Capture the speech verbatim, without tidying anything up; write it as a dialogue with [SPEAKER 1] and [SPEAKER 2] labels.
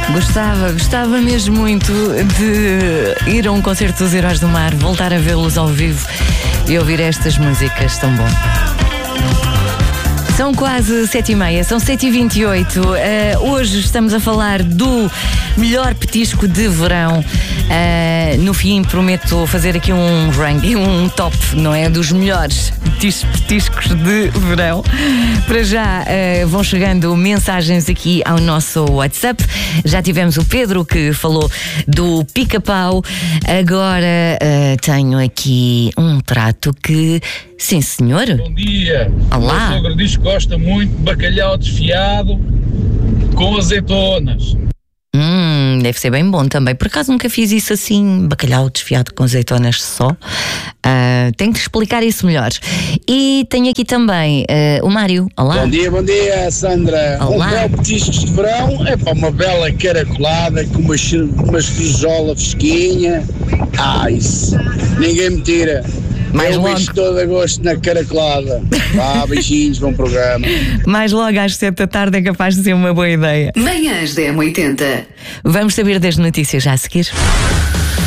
[SPEAKER 1] Gostava, gostava mesmo muito de ir a um concerto dos Heróis do Mar, voltar a vê-los ao vivo e ouvir estas músicas, tão bom. São quase sete e meia, são sete e vinte e oito. Uh, hoje estamos a falar do melhor petisco de verão. Uh, no fim, prometo fazer aqui um ranking, um top, não é? Dos melhores petiscos de verão. Para já uh, vão chegando mensagens aqui ao nosso WhatsApp. Já tivemos o Pedro que falou do pica-pau. Agora uh, tenho aqui um prato que... Sim, senhor.
[SPEAKER 2] Bom dia.
[SPEAKER 1] Olá.
[SPEAKER 2] O meu sogro diz que gosta muito de bacalhau desfiado com azeitonas.
[SPEAKER 1] Hum, deve ser bem bom também. Por acaso nunca fiz isso assim, bacalhau desfiado com azeitonas só. Uh, tenho que explicar isso melhor. E tenho aqui também uh, o Mário. Olá.
[SPEAKER 3] Bom dia, bom dia, Sandra.
[SPEAKER 1] Olá.
[SPEAKER 3] Um belo petisco de verão é para uma bela caracolada com uma, uma espejola fresquinha. Ah, isso. Ninguém me tira.
[SPEAKER 1] Mais
[SPEAKER 3] Eu
[SPEAKER 1] logo.
[SPEAKER 3] bicho todo a gosto na caracolada. Vá, beijinhos, bom programa.
[SPEAKER 1] Mais logo às sete da tarde é capaz de ser uma boa ideia.
[SPEAKER 4] Manhãs da M oitenta.
[SPEAKER 1] Vamos saber das notícias já a seguir.